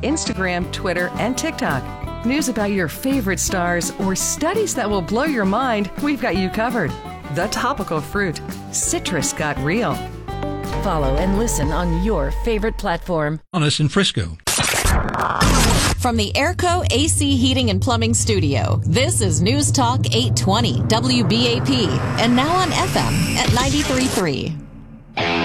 Instagram, Twitter, and TikTok. News about your favorite stars or studies that will blow your mind, we've got you covered. The Topical Fruit. Citrus got real. Follow and listen on your favorite platform. On us in Frisco. From the Airco AC Heating and Plumbing Studio, this is News Talk 820 WBAP, and now on FM at 93.3.